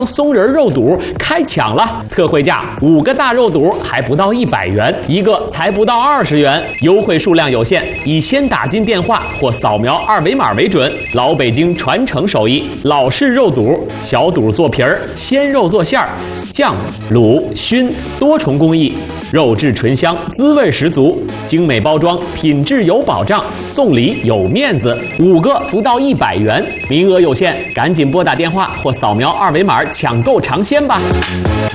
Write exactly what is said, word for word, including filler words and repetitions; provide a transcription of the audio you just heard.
松仁肉肚开抢了，特惠价五个大肉肚还不到一百元，一个才不到二十元，优惠数量有限，以先打进电话或扫描二维码为准。老北京传承手艺，老式肉肚，小肚做皮儿，鲜肉做馅儿，酱、卤、熏多重工艺，肉质醇香，滋味十足，精美包装，品质有保障，送礼有面子，五个不到一百元，名额有限，赶紧拨打电话或扫描二维码抢购尝鲜吧。